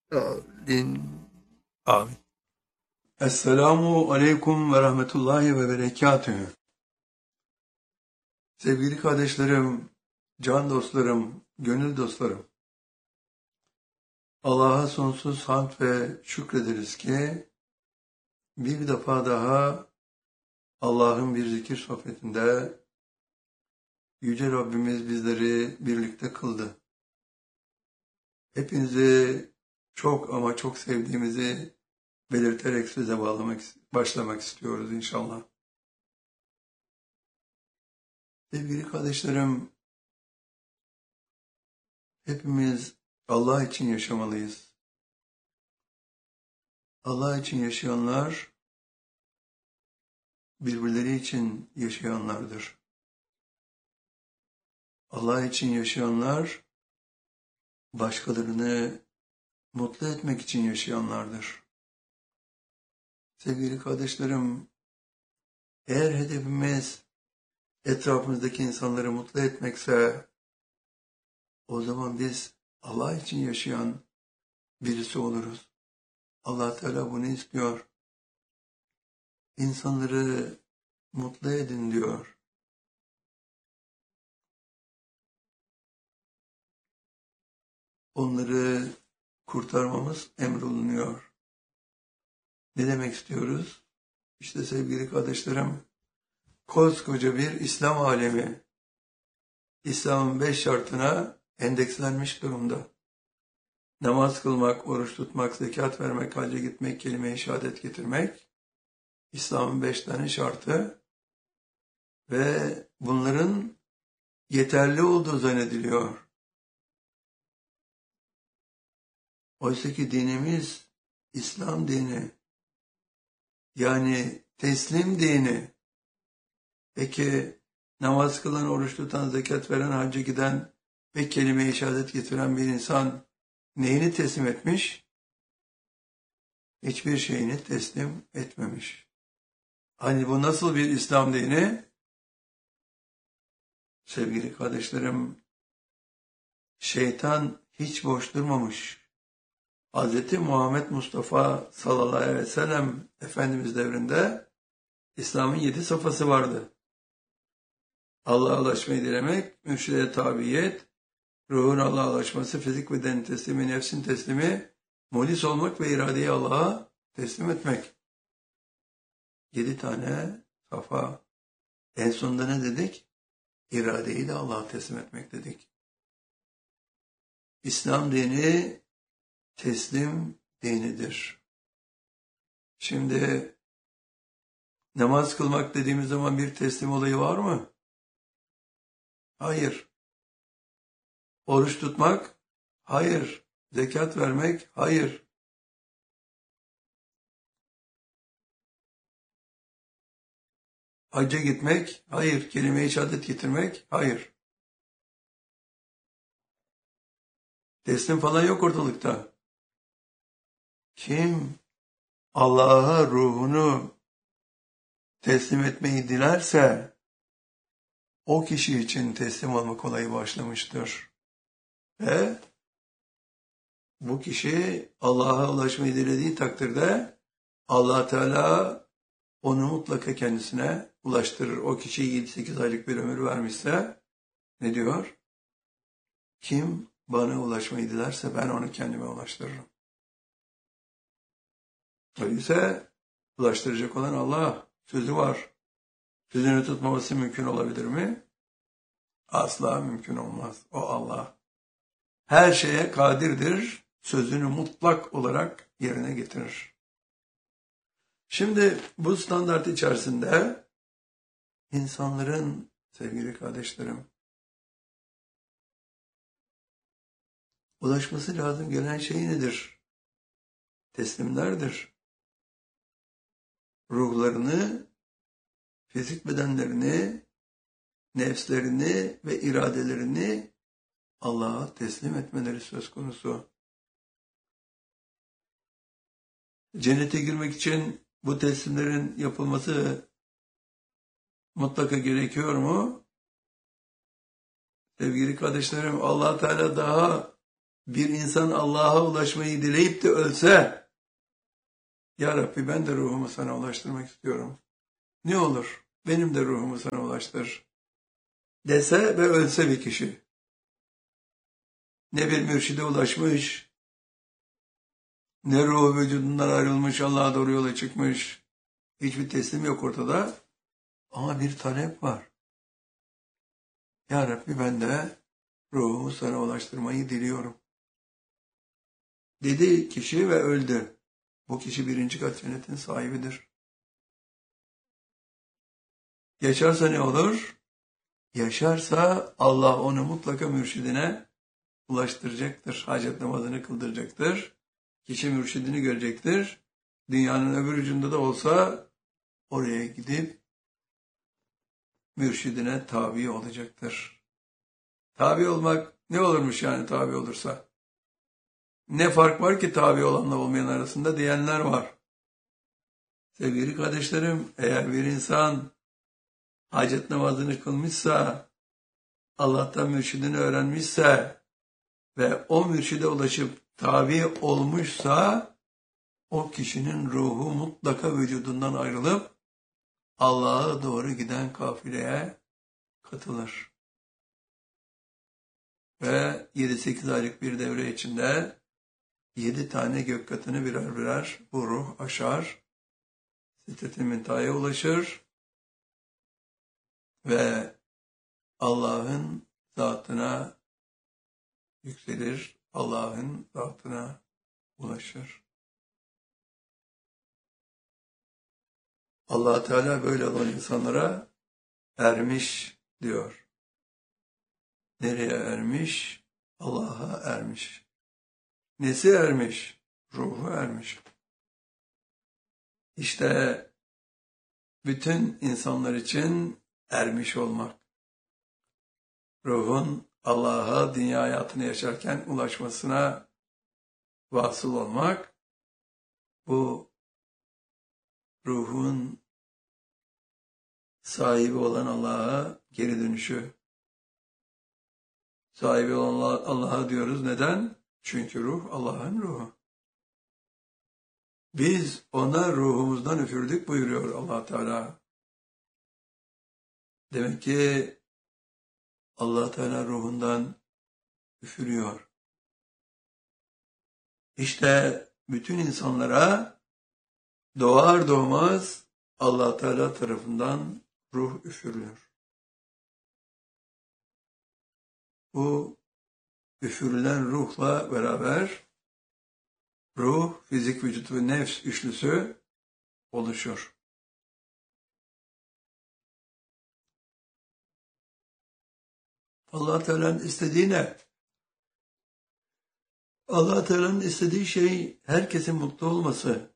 Amin. Amin. Esselamu aleyküm ve rahmetullahi ve berekatühü. Sevgili kardeşlerim, can dostlarım, gönül dostlarım. Allah'a sonsuz hamd ve şükrederiz ki bir defa daha Allah'ın bir zikir sohbetinde Yüce Rabbimiz bizleri birlikte kıldı. Hepinizi çok ama çok sevdiğimizi belirterek söze başlamak istiyoruz inşallah. Sevgili kardeşlerim, hepimiz Allah için yaşamalıyız. Allah için yaşayanlar, birbirleri için yaşayanlardır. Allah için yaşayanlar, başkalarını mutlu etmek için yaşayanlardır. Sevgili kardeşlerim, eğer hedefimiz etrafımızdaki insanları mutlu etmekse, o zaman biz Allah için yaşayan birisi oluruz. Allah Teala bunu istiyor. İnsanları mutlu edin diyor. Onları kurtarmamız emrolunuyor. Ne demek istiyoruz? İşte sevgili kardeşlerim, koskoca bir İslam alemi, İslam'ın 5 şartına endekslenmiş durumda. Namaz kılmak, oruç tutmak, zekat vermek, hacca gitmek, kelime-i şehadet getirmek, İslam'ın 5 tane şartı ve bunların yeterli olduğu zannediliyor. Oysa ki dinimiz İslam dini, yani teslim dini. Peki namaz kılan, oruç tutan, zekat veren, hacca giden ve kelime-i şehadet getiren bir insan neyini teslim etmiş? Hiçbir şeyini teslim etmemiş. Hani bu nasıl bir İslam dini? Sevgili kardeşlerim, şeytan hiç boş durmamış. Hz. Muhammed Mustafa sallallahu aleyhi ve sellem Efendimiz devrinde İslam'ın 7 safhası vardı. Allah'a ulaşmayı dilemek, mürşide tabiyet, ruhun Allah'a ulaşması, fizik bedenin teslimi, nefsin teslimi, muhlis olmak ve iradeyi Allah'a teslim etmek. 7 tane safa. En sonunda ne dedik? İradeyi de Allah'a teslim etmek dedik. İslam dini teslim dinidir. Şimdi namaz kılmak dediğimiz zaman bir teslim olayı var mı? Hayır. Oruç tutmak? Hayır. Zekat vermek? Hayır. Hacca gitmek? Hayır. Kelime-i şehadet getirmek? Hayır. Teslim falan yok ortalıkta. Kim Allah'a ruhunu teslim etmeyi dilerse o kişi için teslim olmak olayı başlamıştır. Ve bu kişi Allah'a ulaşmayı dilediği takdirde Allah Teala onu mutlaka kendisine ulaştırır. O kişiye 7-8 aylık bir ömür vermişse ne diyor? Kim bana ulaşmayı dilerse ben onu kendime ulaştırırım. Öyleyse ulaştıracak olan Allah. Sözü var. Sözünü tutmaması mümkün olabilir mi? Asla mümkün olmaz. O Allah. Her şeye kadirdir. Sözünü mutlak olarak yerine getirir. Şimdi bu standart içerisinde insanların, sevgili kardeşlerim, ulaşması lazım gelen şey nedir? Teslimlerdir. Ruhlarını, fizik bedenlerini, nefslerini ve iradelerini Allah'a teslim etmeleri söz konusu. Cennete girmek için bu teslimlerin yapılması mutlaka gerekiyor mu? Sevgili kardeşlerim, Allah Teala daha bir insan Allah'a ulaşmayı dileyip de ölse, Ya Rabbi ben de ruhumu sana ulaştırmak istiyorum. Ne olur benim de ruhumu sana ulaştır dese ve ölse bir kişi. Ne bir mürşide ulaşmış, ne ruhu vücudundan ayrılmış, Allah'a doğru yola çıkmış. Hiçbir teslim yok ortada. Ama bir talep var. Ya Rabbi ben de ruhumu sana ulaştırmayı diliyorum. Dedi kişi ve öldü. Bu kişi birinci kat cennetin sahibidir. Yaşarsa ne olur? Yaşarsa Allah onu mutlaka mürşidine ulaştıracaktır. Hacet namazını kıldıracaktır. Kişi mürşidini görecektir. Dünyanın öbür ucunda da olsa oraya gidip mürşidine tabi olacaktır. Tabi olmak ne olurmuş yani tabi olursa? Ne fark var ki tabi olanla olmayan arasında diyenler var. Sevgili kardeşlerim, eğer bir insan hacet namazını kılmışsa, Allah'tan mürşidini öğrenmişse ve o mürşide ulaşıp tabi olmuşsa, o kişinin ruhu mutlaka vücudundan ayrılıp Allah'a doğru giden kafileye katılır. Ve 7-8 aylık bir devre içinde 7 tane gök katını birer birer bu ruh aşar, Sidret-i Münteha'ya ulaşır ve Allah'ın zatına yükselir, Allah'ın zatına ulaşır. Allah Teala böyle olan insanlara ermiş diyor. Nereye ermiş? Allah'a ermiş. Nesi ermiş? Ruhu ermiş. İşte bütün insanlar için ermiş olmak. Ruhun Allah'a dünya hayatını yaşarken ulaşmasına vasıl olmak, bu ruhun sahibi olan Allah'a geri dönüşü. Sahibi olan Allah'a diyoruz. Neden? Çünkü ruh Allah'ın ruhu. Biz ona ruhumuzdan üfürdük buyuruyor Allah Teala. Demek ki Allah Teala ruhundan üfürüyor. İşte bütün insanlara doğar doğmaz Allah Teala tarafından ruh üfürülür. Bu üfürülen ruhla beraber ruh, fizik, vücut ve nefs üçlüsü oluşur. Allah Teala'nın istediği ne? Allah Teala'nın istediği şey herkesin mutlu olması.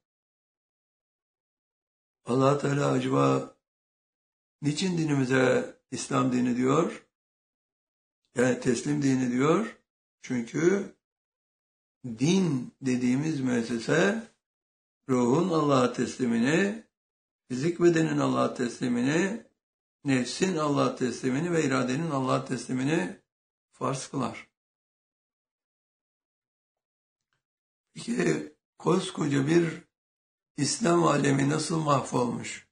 Allah Teala acaba niçin dinimize İslam dini diyor? Yani teslim dini diyor. Çünkü din dediğimiz müessese ruhun Allah'a teslimini, fizik bedenin Allah'a teslimini, nefsin Allah'a teslimini ve iradenin Allah'a teslimini farz kılar. Peki koskoca bir İslam alemi nasıl mahvolmuş?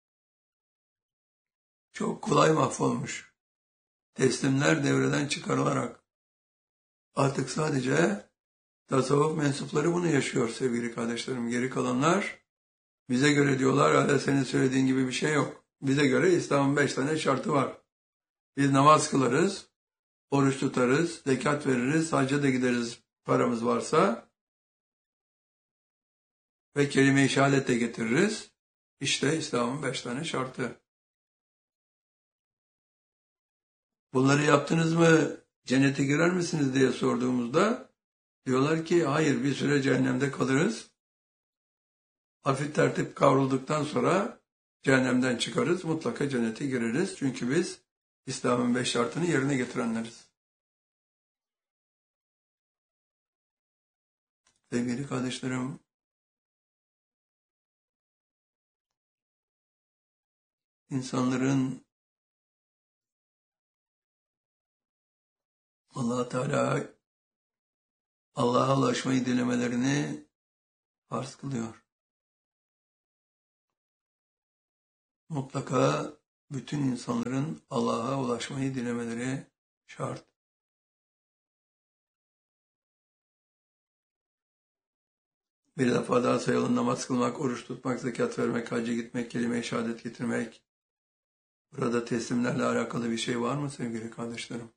Çok kolay mahvolmuş. Teslimler devreden çıkarılarak artık sadece tasavvuf mensupları bunu yaşıyor sevgili kardeşlerim. Geri kalanlar bize göre diyorlar hala senin söylediğin gibi bir şey yok. Bize göre İslam'ın 5 tane şartı var. Biz namaz kılarız, oruç tutarız, zekat veririz, hacca da gideriz paramız varsa ve kelime-i şehadet de getiririz. İşte İslam'ın 5 tane şartı. Bunları yaptınız mı cennete girer misiniz diye sorduğumuzda diyorlar ki hayır bir süre cehennemde kalırız. Hafif tertip kavrulduktan sonra cehennemden çıkarız, mutlaka cennete gireriz. Çünkü biz İslam'ın 5 şartını yerine getirenleriz. Sevgili kardeşlerim, insanların Allah Teala Allah'a ulaşmayı dilemelerini farz kılıyor. Mutlaka bütün insanların Allah'a ulaşmayı dilemeleri şart. Bir defa daha sayalım: namaz kılmak, oruç tutmak, zekat vermek, hacca gitmek, kelime-i şehadet getirmek. Burada teslimlerle alakalı bir şey var mı sevgili kardeşlerim?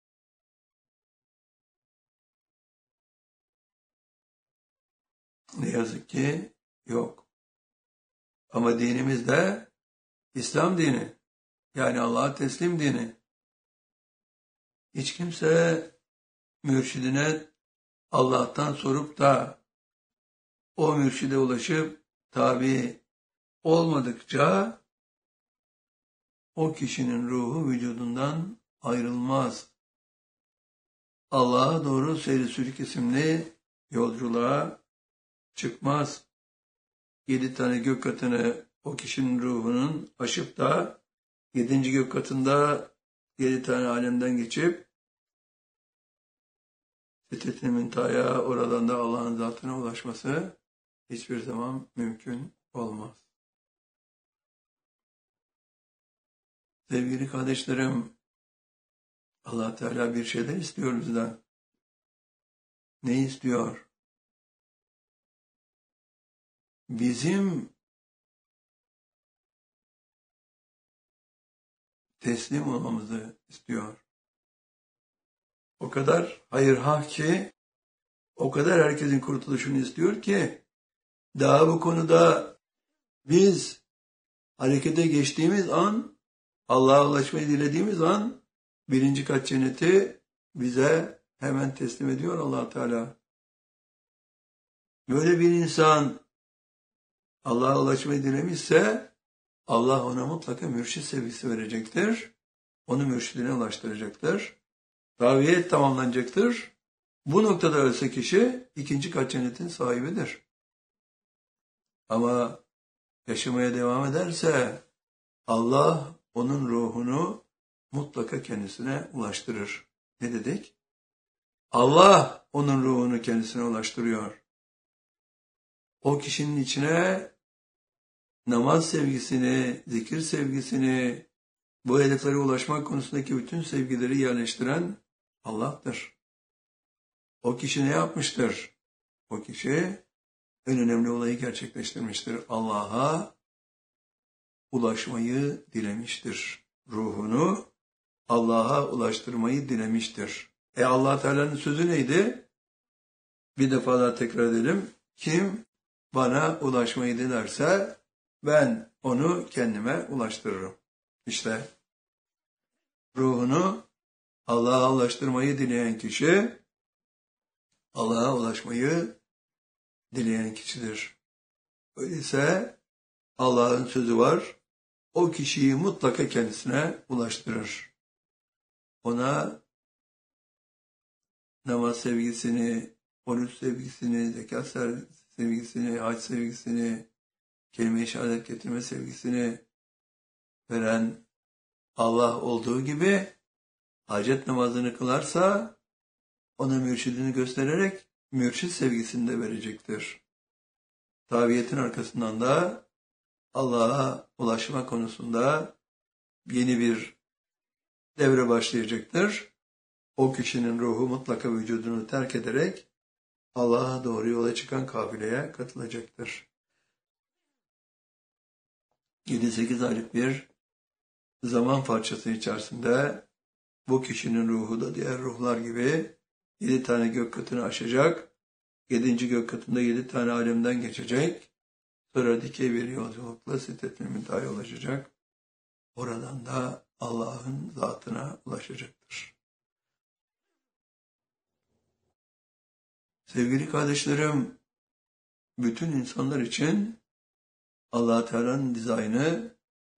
Ne yazık ki yok. Ama dinimiz de İslam dini. Yani Allah'a teslim dini. Hiç kimse mürşidine Allah'tan sorup da o mürşide ulaşıp tabi olmadıkça o kişinin ruhu vücudundan ayrılmaz. Allah'a doğru seyri sülük isimli yolculuğa çıkmaz. 7 tane gök katını o kişinin ruhunun aşıp da 7. gök katında 7 tane alemden geçip Sidret-i Müntaha'ya, oradan da Allah'ın zatına ulaşması hiçbir zaman mümkün olmaz. Sevgili kardeşlerim, Allah Teala bir şeyler istiyor bizden. Ne istiyor? Bizim teslim olmamızı istiyor. O kadar hayırhah ki, o kadar herkesin kurtuluşunu istiyor ki, daha bu konuda biz harekete geçtiğimiz an, Allah'a ulaşmayı dilediğimiz an, 1. kat cenneti bize hemen teslim ediyor Allah Teala. Böyle bir insan Allah'a ulaşmayı dilemişse, Allah ona mutlaka mürşid sevgisi verecektir. Onu mürşidine ulaştıracaktır. Daviyet tamamlanacaktır. Bu noktada ölse kişi 2. kat cennetin sahibidir. Ama yaşamaya devam ederse Allah onun ruhunu mutlaka kendisine ulaştırır. Ne dedik? Allah onun ruhunu kendisine ulaştırıyor. O kişinin içine namaz sevgisini, zikir sevgisini, bu hedeflere ulaşmak konusundaki bütün sevgileri yerleştiren Allah'tır. O kişi ne yapmıştır? O kişi en önemli olayı gerçekleştirmiştir. Allah'a ulaşmayı dilemiştir. Ruhunu Allah'a ulaştırmayı dilemiştir. Allah Teala'nın sözü neydi? Bir defa daha tekrar edelim. Kim bana ulaşmayı dilerse ben onu kendime ulaştırırım. İşte ruhunu Allah'a ulaştırmayı dileyen kişi, Allah'a ulaşmayı dileyen kişidir. Öyleyse Allah'ın sözü var, o kişiyi mutlaka kendisine ulaştırır. Ona namaz sevgisini, oruç sevgisini, zekat sevgisini, hac sevgisini, kelime-i şehadet getirme sevgisini veren Allah olduğu gibi hacet namazını kılarsa ona mürşidini göstererek mürşid sevgisini de verecektir. Tabiyetin arkasından da Allah'a ulaşma konusunda yeni bir devre başlayacaktır. O kişinin ruhu mutlaka vücudunu terk ederek Allah'a doğru yola çıkan kafileye katılacaktır. 7-8 aylık bir zaman parçası içerisinde bu kişinin ruhu da diğer ruhlar gibi 7 tane gök katını aşacak, 7. gök katında 7 tane alemden geçecek, sonra dikey bir yolculukla Sidret-i Müntaha'ya ulaşacak, oradan da Allah'ın zatına ulaşacaktır. Sevgili kardeşlerim, bütün insanlar için Allah Teala'nın dizaynı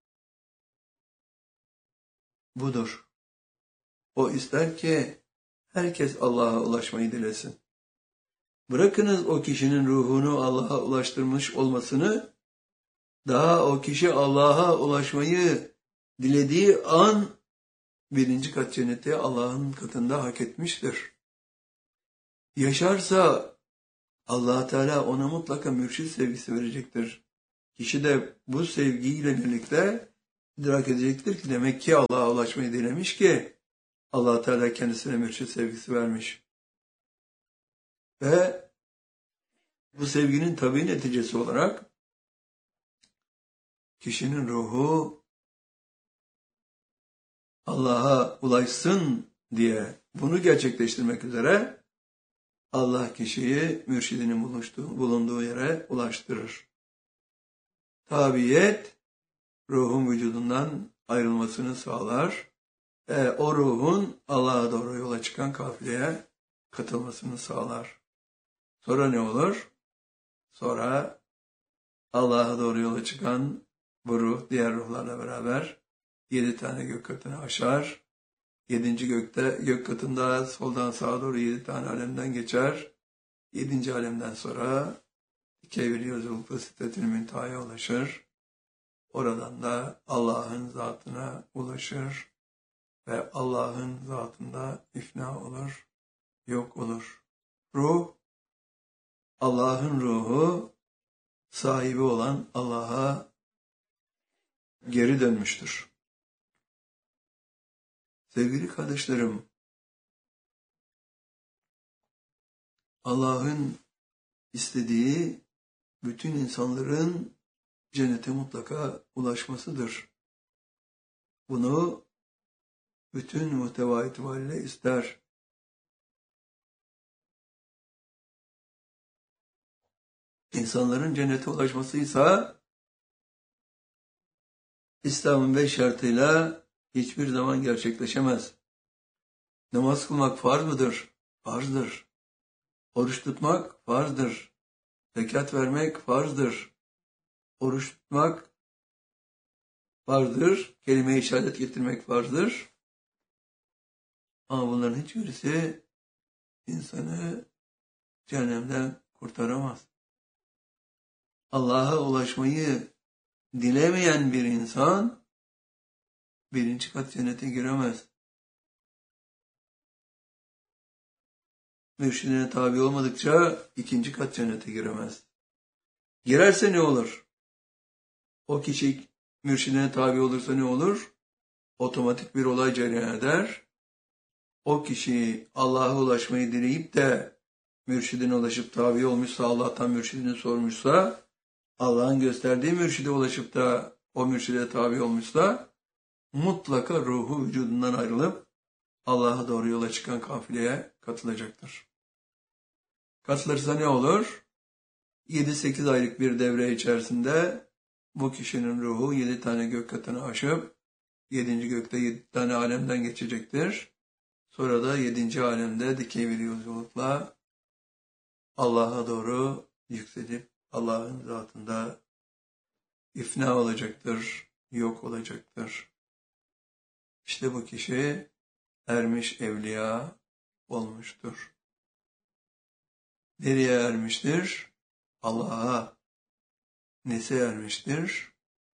budur. O ister ki herkes Allah'a ulaşmayı dilesin. Bırakınız o kişinin ruhunu Allah'a ulaştırmış olmasını, daha o kişi Allah'a ulaşmayı dilediği an 1. kat cenneti Allah'ın katında hak etmiştir. yaşarsa Allah Teala ona mutlaka mürşid sevgisi verecektir. Kişi de bu sevgiyle birlikte idrak edecektir ki demek ki Allah'a ulaşmayı dilemiş ki Allah Teala kendisine mürşid sevgisi vermiş. Ve bu sevginin tabii neticesi olarak kişinin ruhu Allah'a ulaşsın diye bunu gerçekleştirmek üzere Allah kişiyi mürşidinin bulunduğu yere ulaştırır. Tabiyet, ruhun vücudundan ayrılmasını sağlar ve o ruhun Allah'a doğru yola çıkan kafileye katılmasını sağlar. Sonra ne olur? Sonra Allah'a doğru yola çıkan bu ruh diğer ruhlarla beraber 7 tane gök katını aşar. 7. gök katında soldan sağa doğru 7 tane alemden geçer. 7. alemden sonra dikey bir yolculukla Sidret-i Münteha'ya ulaşır. Oradan da Allah'ın zatına ulaşır ve Allah'ın zatında ifna olur, yok olur. Ruh, Allah'ın ruhu sahibi olan Allah'a geri dönmüştür. Sevgili kardeşlerim, Allah'ın istediği bütün insanların cennete mutlaka ulaşmasıdır. Bunu bütün muhteva itibariyle ister. İnsanların cennete ulaşmasıysa İslam'ın 5 şartıyla hiçbir zaman gerçekleşemez. Namaz kılmak farz mıdır? Farzdır. Oruç tutmak farzdır. Zekat vermek farzdır. Oruç tutmak farzdır. Kelime-i şehadet getirmek farzdır. Ama bunların hiçbirisi insanı cehennemden kurtaramaz. Allah'a ulaşmayı dilemeyen bir insan 1. kat cennete giremez. Mürşidine tabi olmadıkça 2. kat cennete giremez. Girerse ne olur? O kişi mürşidine tabi olursa ne olur? Otomatik bir olay cereyan eder. O kişi Allah'a ulaşmayı dileyip de mürşidine ulaşıp tabi olmuşsa, Allah'tan mürşidini sormuşsa, Allah'ın gösterdiği mürşide ulaşıp da o mürşide tabi olmuşsa, mutlaka ruhu vücudundan ayrılıp Allah'a doğru yola çıkan kafileye katılacaktır. Katılırsa ne olur? 7-8 aylık bir devre içerisinde bu kişinin ruhu 7 tane gök katını aşıp 7. gökte 7 tane alemden geçecektir. Sonra da 7. alemde dikey bir yolculukla Allah'a doğru yükselip Allah'ın zatında ifna olacaktır, yok olacaktır. İşte bu kişi ermiş evliya olmuştur. Nereye ermiştir? Allah'a. Nese ermiştir?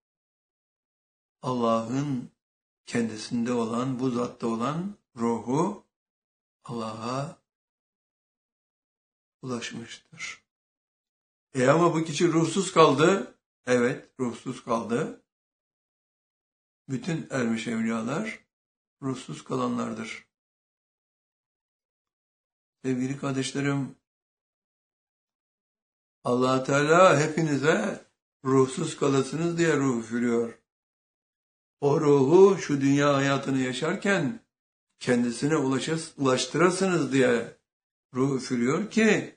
Allah'ın kendisinde olan, bu zatta olan ruhu Allah'a ulaşmıştır. Ama bu kişi ruhsuz kaldı. Evet, ruhsuz kaldı. Bütün ermiş evliyalar ruhsuz kalanlardır. Sevgili kardeşlerim, Allah Teala hepinize ruhsuz kalasınız diye ruh üfürüyor. O ruhu şu dünya hayatını yaşarken kendisine ulaştırasınız diye ruh üfürüyor ki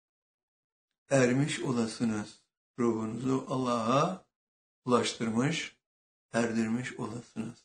ermiş olasınız. Ruhunuzu Allah'a ulaştırmış, erdirmiş olasınız.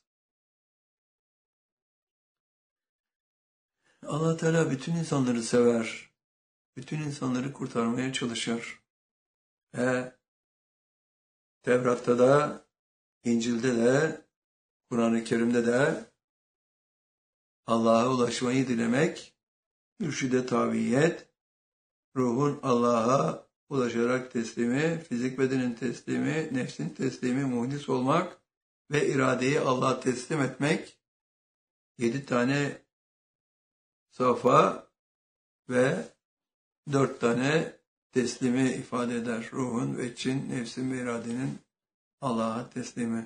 Allah Teala bütün insanları sever. Bütün insanları kurtarmaya çalışır. Ve Tevrat'ta da, İncil'de de, Kur'an-ı Kerim'de de Allah'a ulaşmayı dilemek, mürşide tabiyet, ruhun Allah'a ulaşarak teslimi, fizik bedenin teslimi, nefsin teslimi, muhlis olmak ve iradeyi Allah'a teslim etmek, 7 tane safa ve 4 tane teslimi ifade eder. Ruhun, veçin, nefsin ve iradenin Allah'a teslimi.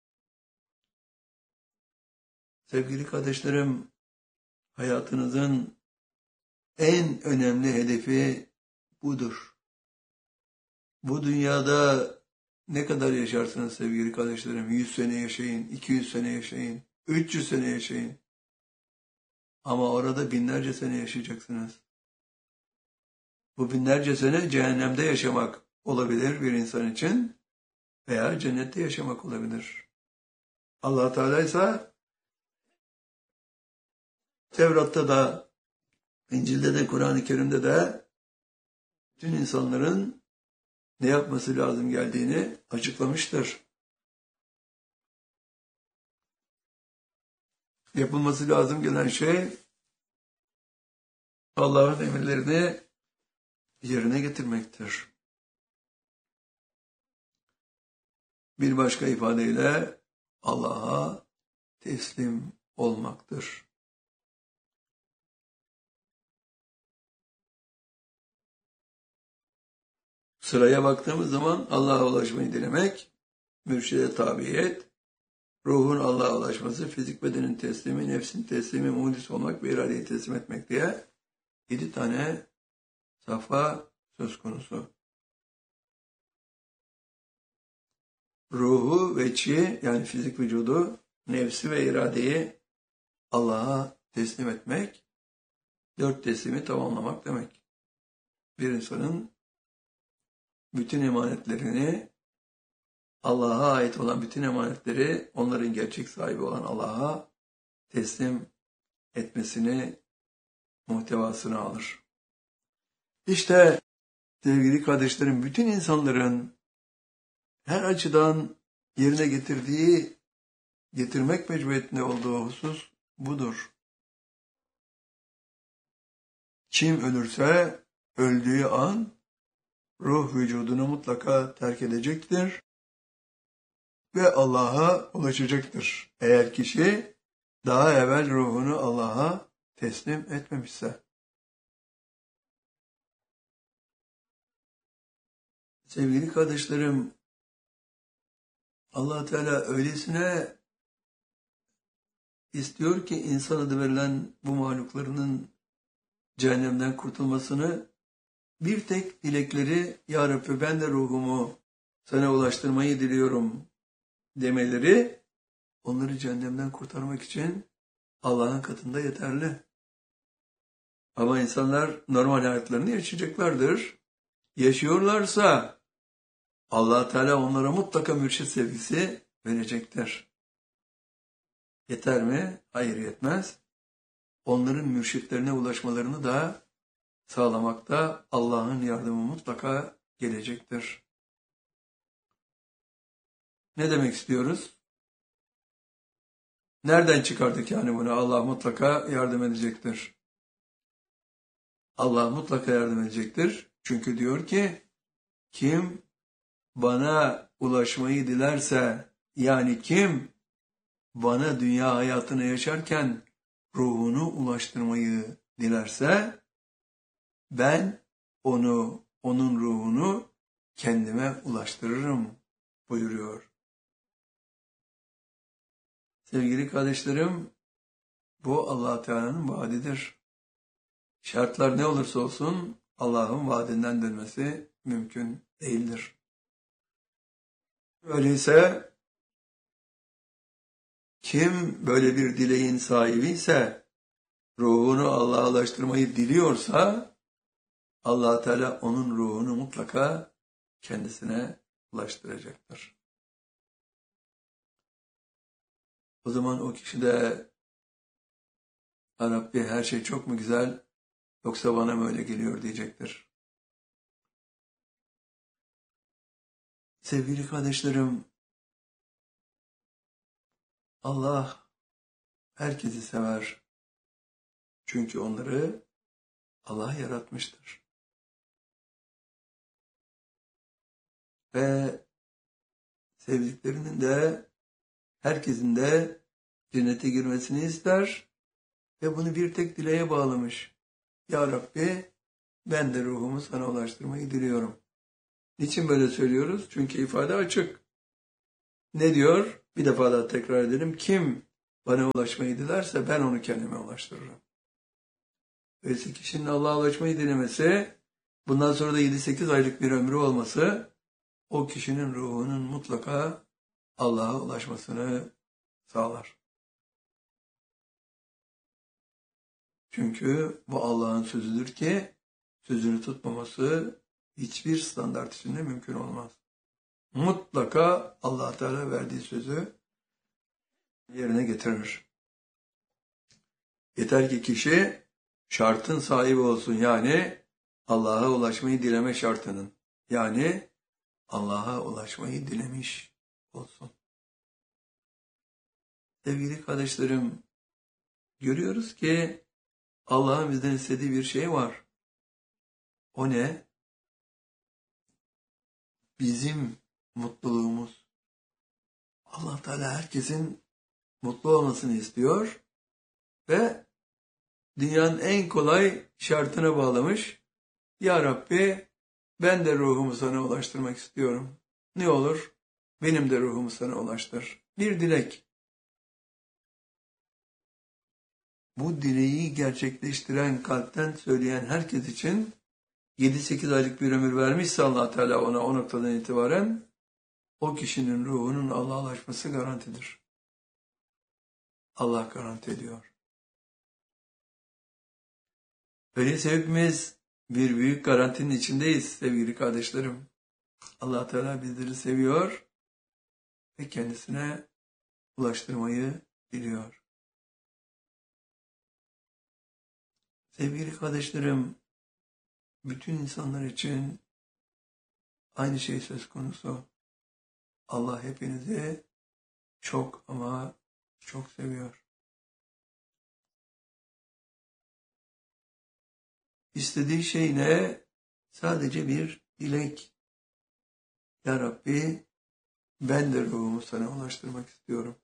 Sevgili kardeşlerim, hayatınızın en önemli hedefi budur. Bu dünyada ne kadar yaşarsınız sevgili kardeşlerim? 100 sene yaşayın, 200 sene yaşayın, 300 sene yaşayın. Ama orada binlerce sene yaşayacaksınız. Bu binlerce sene cehennemde yaşamak olabilir bir insan için veya cennette yaşamak olabilir. Allah Teala ise Tevrat'ta da, İncil'de de, Kur'an-ı Kerim'de de bütün insanların ne yapması lazım geldiğini açıklamıştır. Yapılması lazım gelen şey Allah'ın emirlerini yerine getirmektir. Bir başka ifadeyle Allah'a teslim olmaktır. Sıraya baktığımız zaman Allah'a ulaşmayı dilemek, mürşide tabiyet, ruhun Allah'a ulaşması, fizik bedenin teslimi, nefsin teslimi, muhdis olmak ve iradeyi teslim etmek diye 7 tane safha söz konusu. Ruhu ve çi, yani fizik vücudu, nefsi ve iradeyi Allah'a teslim etmek, 4 teslimi tamamlamak demek. Bir insanın bütün emanetlerini, Allah'a ait olan bütün emanetleri, onların gerçek sahibi olan Allah'a teslim etmesini, muhtevasını alır. İşte sevgili kardeşlerim, bütün insanların her açıdan yerine getirmek mecburiyetinde olduğu husus budur. Kim ölürse öldüğü an ruh vücudunu mutlaka terk edecektir ve Allah'a ulaşacaktır. Eğer kişi daha evvel ruhunu Allah'a teslim etmemişse. Sevgili kardeşlerim, Allah Teala öylesine istiyor ki insan adı verilen bu mahluklarının cehennemden kurtulmasını, bir tek dilekleri Ya Rabbi ben de ruhumu sana ulaştırmayı diliyorum demeleri, onları cehennemden kurtarmak için Allah'ın katında yeterli. Ama insanlar normal hayatlarını yaşayacaklardır. Yaşıyorlarsa Allah Teala onlara mutlaka mürşit sevgisi verecektir. Yeter mi? Hayır, yetmez. Onların mürşitlerine ulaşmalarını da sağlamakta Allah'ın yardımı mutlaka gelecektir. Ne demek istiyoruz? Nereden çıkardık yani bunu? Allah mutlaka yardım edecektir. Allah mutlaka yardım edecektir. Çünkü diyor ki, kim bana ulaşmayı dilerse, yani kim bana dünya hayatını yaşarken ruhunu ulaştırmayı dilerse, ben onun ruhunu kendime ulaştırırım buyuruyor. Sevgili kardeşlerim, bu Allah Teala'nın vaadidir. Şartlar ne olursa olsun Allah'ın vaadinden dönmesi mümkün değildir. Öyleyse kim böyle bir dileğin sahibi ise, ruhunu Allah'a ulaştırmayı diliyorsa, Allah Teala onun ruhunu mutlaka kendisine ulaştıracaktır. O zaman o kişi de Ya Rabbi her şey çok mu güzel yoksa bana mı öyle geliyor diyecektir. Sevgili kardeşlerim, Allah herkesi sever. Çünkü onları Allah yaratmıştır. Ve sevdiklerinin de herkesin de cennete girmesini ister ve bunu bir tek dileğe bağlamış. Ya Rabbi ben de ruhumu sana ulaştırmayı diliyorum. Niçin böyle söylüyoruz? Çünkü ifade açık. Ne diyor? Bir defa daha tekrar edelim. Kim bana ulaşmayı dilerse ben onu kendime ulaştırırım. Öyleyse kişinin Allah'a ulaşmayı dilemesi, bundan sonra da 7-8 aylık bir ömrü olması, o kişinin ruhunun mutlaka Allah'a ulaşmasını sağlar. Çünkü bu Allah'ın sözüdür ki, sözünü tutmaması hiçbir standart içinde mümkün olmaz. Mutlaka Allah Teala verdiği sözü yerine getirir. Yeter ki kişi şartın sahibi olsun, yani Allah'a ulaşmayı dileme şartının, yani Allah'a ulaşmayı dilemiş olsun. Sevgili kardeşlerim, görüyoruz ki Allah'ın bizden istediği bir şey var. O ne? Bizim mutluluğumuz. Allah Teala herkesin mutlu olmasını istiyor ve dünyanın en kolay şartına bağlamış. Ya Rabbi, ben de ruhumu sana ulaştırmak istiyorum. Ne olur? Benim de ruhumu sana ulaştır. Bir dilek. Bu dileği gerçekleştiren, kalpten söyleyen herkes için 7-8 aylık bir ömür vermişse Allah Teala ona o noktadan itibaren o kişinin ruhunun Allah'a ulaşması garantidir. Allah garanti ediyor. Öyleyse hepimiz bir büyük garantinin içindeyiz sevgili kardeşlerim. Allah Teala bizleri seviyor ve kendisine ulaştırmayı diliyor. Sevgili kardeşlerim, bütün insanlar için aynı şey söz konusu. Allah hepinizi çok ama çok seviyor. İstediği şey ne? Sadece bir dilek. Ya Rabbi, ben de ruhumu sana ulaştırmak istiyorum.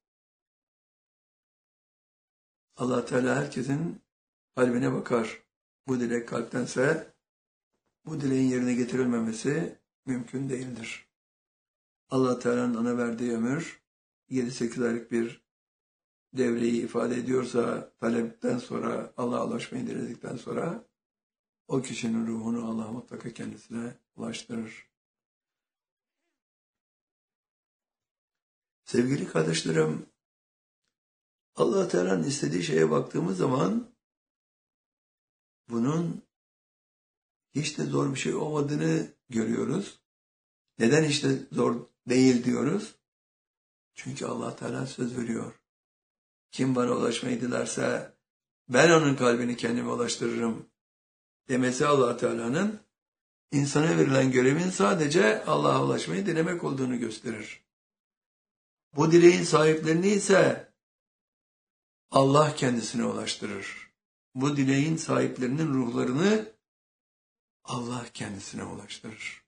Allah Teala herkesin kalbine bakar. Bu dilek kalptense bu dileğin yerine getirilmemesi mümkün değildir. Allah Teala'nın ona verdiği ömür 7-8 aylık bir devreyi ifade ediyorsa, talepten sonra, Allah'a ulaşmayı diledikten sonra o kişinin ruhunu Allah mutlaka kendisine ulaştırır. Sevgili kardeşlerim, Allah Teala'nın istediği şeye baktığımız zaman bunun hiç de zor bir şey olmadığını görüyoruz. Neden hiç de zor değil diyoruz? Çünkü Allah Teala söz veriyor. Kim bana ulaşmayı dilerse ben onun kalbini kendime ulaştırırım demesi Allah Teala'nın insana verilen görevin sadece Allah'a ulaşmayı dilemek olduğunu gösterir. Bu dileğin sahiplerini ise Allah kendisine ulaştırır. Bu dileğin sahiplerinin ruhlarını Allah kendisine ulaştırır.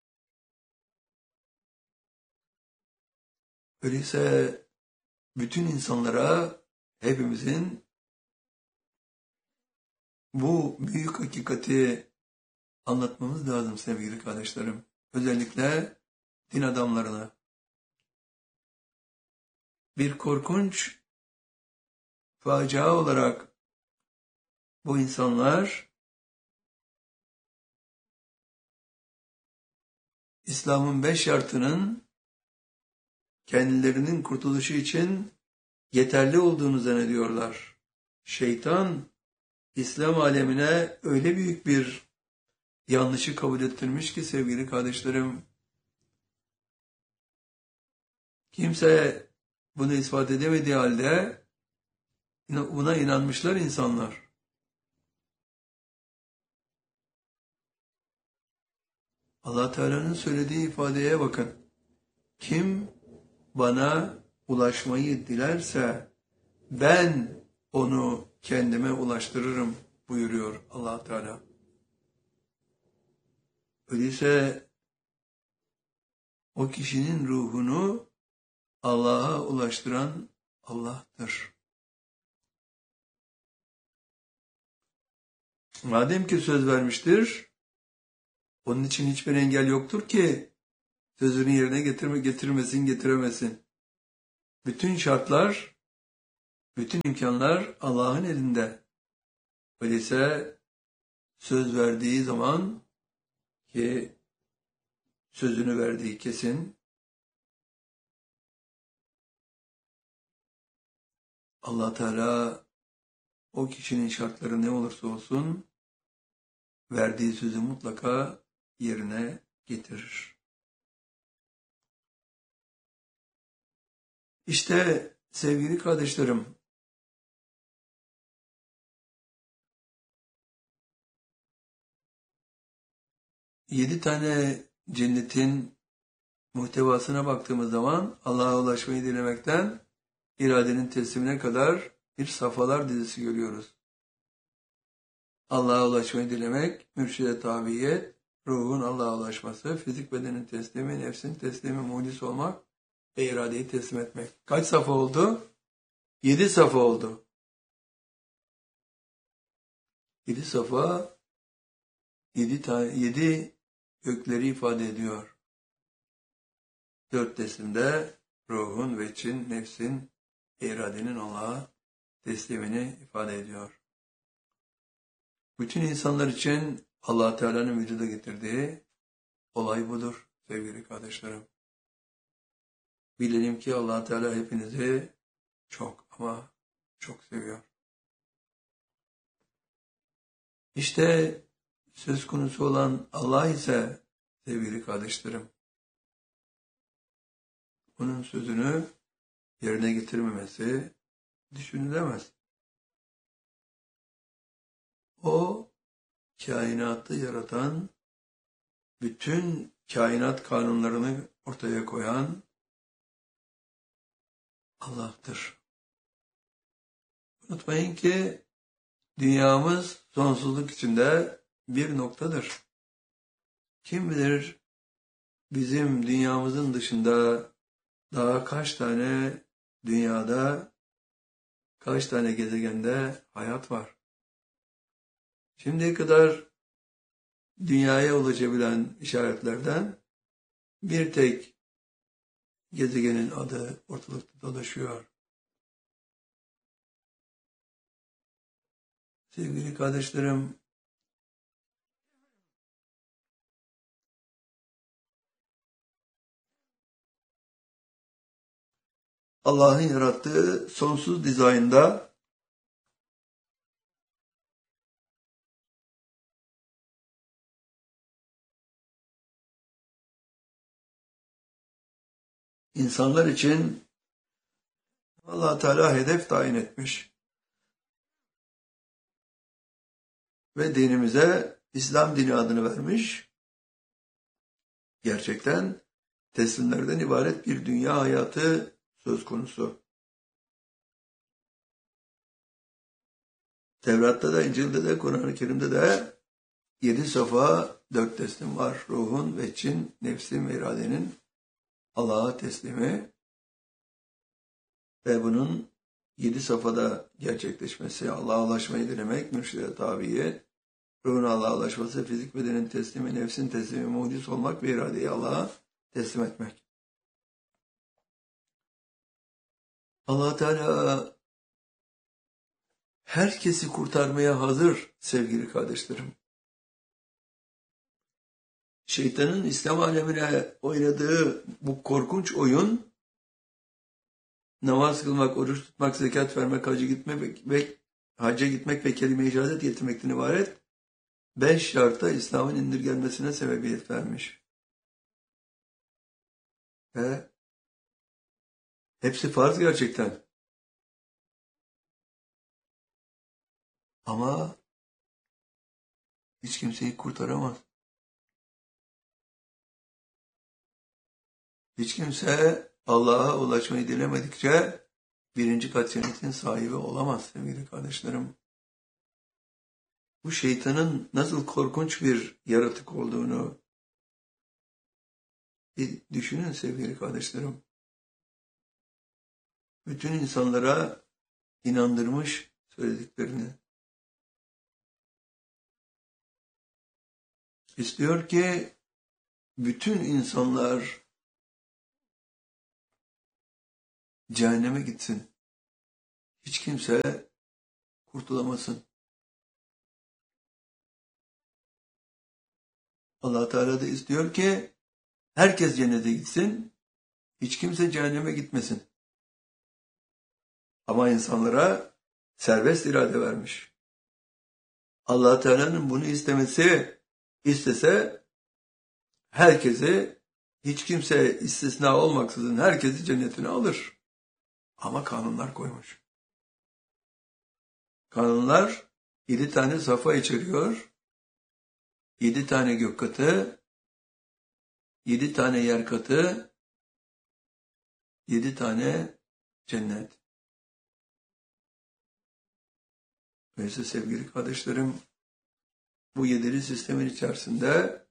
Öyleyse bütün insanlara, hepimizin bu büyük hakikati anlatmamız lazım sevgili kardeşlerim. Özellikle din adamlarına. Bir korkunç facia olarak bu insanlar İslam'ın 5 şartının kendilerinin kurtuluşu için yeterli olduğunu zannediyorlar. Şeytan İslam alemine öyle büyük bir yanlışı kabul ettirmiş ki sevgili kardeşlerim, kimse bunu ispat edemediği halde buna inanmışlar insanlar. Allah Teala'nın söylediği ifadeye bakın. Kim bana ulaşmayı dilerse ben onu kendime ulaştırırım buyuruyor Allah Teala. Öyleyse o kişinin ruhunu Allah'a ulaştıran Allah'tır. Madem ki söz vermiştir, onun için hiçbir engel yoktur ki sözünü yerine getirmesin, getiremesin. Bütün şartlar, bütün imkanlar Allah'ın elinde. Öyleyse söz verdiği zaman ki sözünü verdiği kesin, Allah Teala o kişinin şartları ne olursa olsun verdiği sözü mutlaka yerine getirir. İşte sevgili kardeşlerim, yedi tane cennetin muhtevasına baktığımız zaman Allah'a ulaşmayı dilemekten iradenin teslimine kadar bir safhalar dizisi görüyoruz. Allah'a ulaşmayı dilemek, mürşide tabiyet, ruhun Allah'a ulaşması, fizik bedenin teslimi, nefsin teslimi, muciz olmak ve iradeyi teslim etmek. Kaç safa oldu? 7 safa oldu. 7 safa, 7 gökleri ifade ediyor. 4 teslimde ruhun, veçin, nefsin, iradenin Allah'a teslimini ifade ediyor. Bütün insanlar için Allah Teala'nın vücuda getirdiği olay budur sevgili kardeşlerim. Bilelim ki Allah Teala hepinizi çok ama çok seviyor. İşte söz konusu olan Allah ise sevgili kardeşlerim, onun sözünü yerine getirmemesi düşünülemez. O kainatı yaratan, bütün kainat kanunlarını ortaya koyan Allah'tır. Unutmayın ki dünyamız sonsuzluk içinde bir noktadır. Kim bilir bizim dünyamızın dışında daha kaç tane dünyada, kaç tane gezegende hayat var. Şimdiye kadar dünyaya ulaşabilen işaretlerden bir tek gezegenin adı ortalıkta dolaşıyor. Sevgili kardeşlerim, Allah'ın yarattığı sonsuz dizaynda insanlar için Allah Teala hedef tayin etmiş ve dinimize İslam dini adını vermiş. Gerçekten teslimlerden ibaret bir dünya hayatı söz konusu. Tevrat'ta da, İncil'de de, Kur'an-ı Kerim'de de 7 safa 4 teslim var. Ruhun, veçin, nefsin ve iradenin Allah'a teslimi ve bunun 7 safhada gerçekleşmesi, Allah'a ulaşmayı dilemek, mürşide tabiyet, ruhun Allah'a ulaşması, fizik bedenin teslimi, nefsin teslimi, muciz olmak ve iradeyi Allah'a teslim etmek. Allah Teala herkesi kurtarmaya hazır sevgili kardeşlerim. Şeytanın İslam alemine oynadığı bu korkunç oyun, namaz kılmak, oruç tutmak, zekat vermek, hacca gitmek ve kelime-i şehadet getirmekten ibaret 5 şarta İslam'ın indirgenmesine sebebiyet vermiş. Ve hepsi farz gerçekten. Ama hiç kimseyi kurtaramaz. Hiç kimse Allah'a ulaşmayı dilemedikçe birinci kat cennetin sahibi olamaz sevgili kardeşlerim. Bu şeytanın nasıl korkunç bir yaratık olduğunu bir düşünün sevgili kardeşlerim. Bütün insanlara inandırmış söylediklerini. İstiyor ki bütün insanlar cehenneme gitsin. Hiç kimse kurtulamasın. Allah Teala da istiyor ki herkes cennete gitsin. Hiç kimse cehenneme gitmesin. Ama insanlara serbest irade vermiş. Allah Teala'nın bunu istese herkesi, hiç kimse istisna olmaksızın herkesi cennetine alır. Ama kanunlar koymuş. Kanunlar 7 tane safa içeriyor. 7 tane gök katı, 7 tane yer katı, 7 tane cennet. Neyse sevgili kardeşlerim, bu 7'li sistemin içerisinde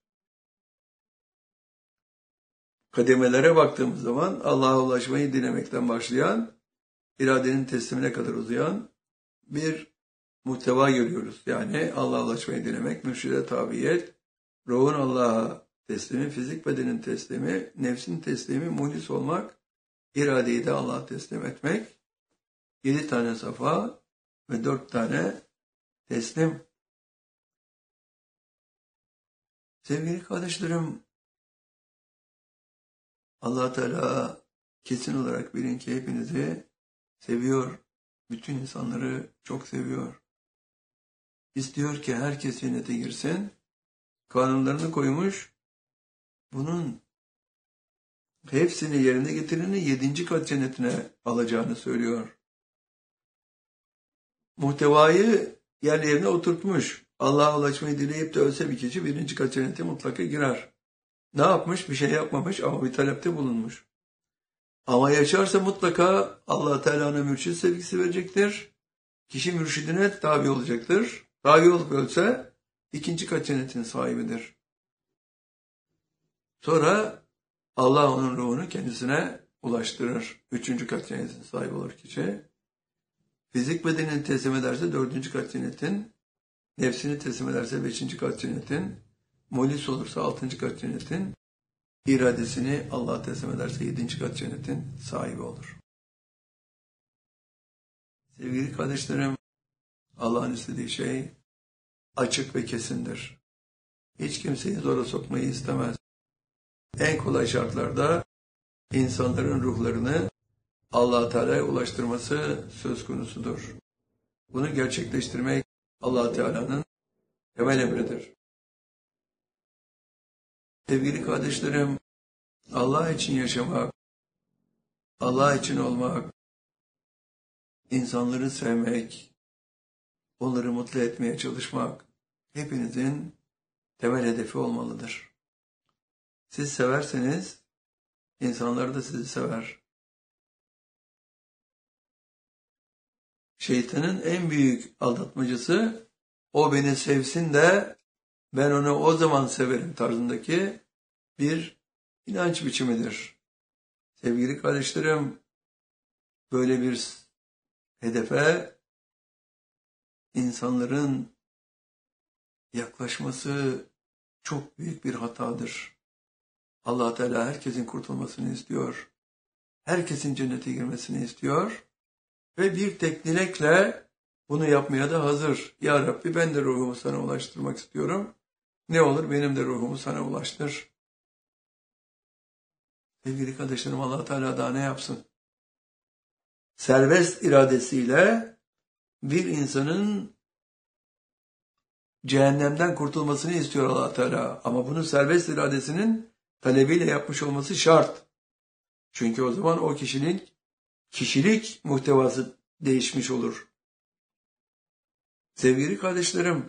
kademelere baktığımız zaman Allah'a ulaşmayı dilemekten başlayan, iradenin teslimine kadar uzayan bir muhteva görüyoruz. Yani Allah'a ulaşmayı dilemek, mürşide tabiyet, ruhun Allah'a teslimi, fizik bedenin teslimi, nefsin teslimi, muhlis olmak, iradeyi de Allah'a teslim etmek, 7 tane safa ve 4 tane teslim. Sevgili kardeşlerim, Allah Teala kesin olarak bilin ki hepinizi seviyor. Bütün insanları çok seviyor. İstiyor ki herkes cennete girsin. Kanunlarını koymuş. Bunun hepsini yerine getireni 7. kat cennetine alacağını söylüyor. Muhtevayı yerlerine oturtmuş. Allah'a ulaşmayı dileyip de ölse bir kişi 1. kat cennete mutlaka girer. Ne yapmış? Bir şey yapmamış ama bir talepte bulunmuş. Ama yaşarsa mutlaka Allah Teala'nın mürşid sevgisi verecektir. Kişi mürşidine tabi olacaktır. Tabi olup ölse 2. kat cennetin sahibidir. Sonra Allah onun ruhunu kendisine ulaştırır. 3. kat cennetin sahibi olur kişi. Fizik bedenini teslim ederse 4. kat cennetin, nefsini teslim ederse 5. kat cennetin, muhlis olursa 6. kat cennetin, iradesini Allah'a teslim ederse 7. kat cennetin sahibi olur. Sevgili kardeşlerim, Allah'ın istediği şey açık ve kesindir. Hiç kimseyi zora sokmayı istemez. En kolay şartlarda insanların ruhlarını Allah Teala'ya ulaştırması söz konusudur. Bunu gerçekleştirmek Allah Teala'nın temel emridir. Sevgili kardeşlerim, Allah için yaşamak, Allah için olmak, insanları sevmek, onları mutlu etmeye çalışmak hepinizin temel hedefi olmalıdır. Siz severseniz insanlar da sizi sever. Şeytanın en büyük aldatmacısı o beni sevsin de ben onu o zaman severim tarzındaki bir inanç biçimidir. Sevgili kardeşlerim, böyle bir hedefe insanların yaklaşması çok büyük bir hatadır. Allah Teala herkesin kurtulmasını istiyor. Herkesin cennete girmesini istiyor. Ve bir tek dilekle bunu yapmaya da hazır. Ya Rabbi ben de ruhumu sana ulaştırmak istiyorum. Ne olur benim de ruhumu sana ulaştır. Sevgili kardeşlerim, Allah Teala daha ne yapsın? Serbest iradesiyle bir insanın cehennemden kurtulmasını istiyor Allah Teala. Ama bunu serbest iradesinin talebiyle yapmış olması şart. Çünkü o zaman o kişinin kişilik muhtevası değişmiş olur. Sevgili kardeşlerim,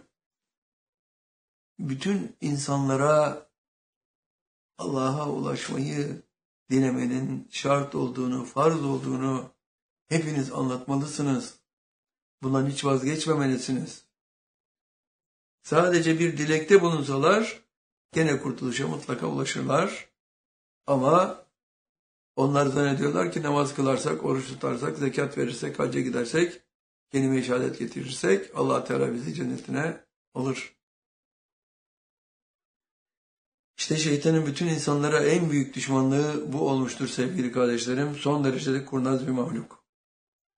bütün insanlara Allah'a ulaşmayı dilemenin şart olduğunu, farz olduğunu hepiniz anlatmalısınız. Bundan hiç vazgeçmemelisiniz. Sadece bir dilekte bulunsalar gene kurtuluşa mutlaka ulaşırlar. Ama onlar zannediyorlar ki namaz kılarsak, oruç tutarsak, zekat verirsek, hacca gidersek, kelime-i şehadet getirirsek Allah Teala bizi cennetine alır. İşte şeytanın bütün insanlara en büyük düşmanlığı bu olmuştur sevgili kardeşlerim. Son derece de kurnaz bir mahluk.